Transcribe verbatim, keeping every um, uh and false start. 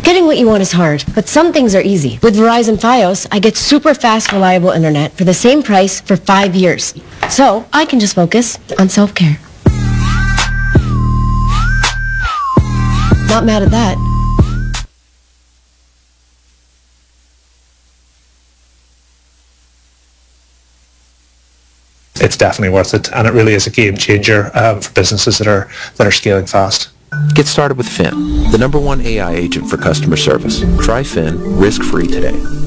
Getting what you want is hard, but some things are easy. With Verizon Fios, I get super fast, reliable internet for the same price for five years. So I can just focus on self-care. Not mad at that. It's definitely worth it, and it really is a game changer um, for businesses that are that are scaling fast. Get started with Fin, the number one A I agent for customer service. Try Fin risk-free today.